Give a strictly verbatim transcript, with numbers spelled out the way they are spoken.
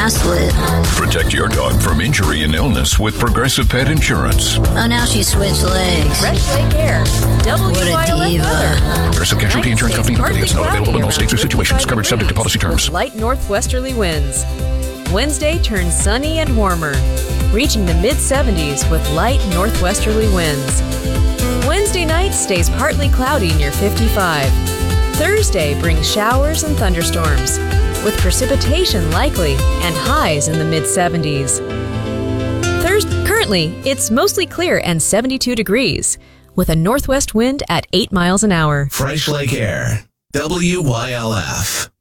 split. Protect your dog from injury and illness with Progressive Pet Insurance. Oh, now she switched legs. Fresh Lake Air. W Y L F weather. Progressive Casualty Insurance Company and affiliates. Not available in all states or situations. Coverage subject to policy terms. Light northwesterly winds. Wednesday turns sunny and warmer, reaching the mid seventies with light northwesterly winds. Wednesday night stays partly cloudy near fifty-five. Thursday brings showers and thunderstorms, with precipitation likely and highs in the mid seventies. Thursday, currently, it's mostly clear and seventy-two degrees, with a northwest wind at eight miles an hour. Fresh Lake Air, W Y L F.